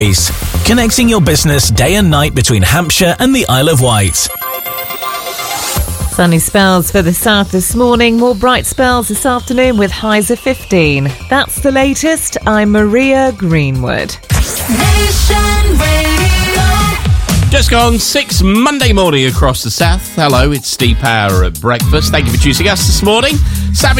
Connecting your business day and night between Hampshire and the Isle of Wight. Sunny spells for the south this morning, more bright spells this afternoon with highs of 15. That's the latest. I'm Maria Greenwood. Nation Radio. Just gone 6 Monday morning across the south. Hello, it's Steve Power at breakfast. Thank you for choosing us this morning. Savage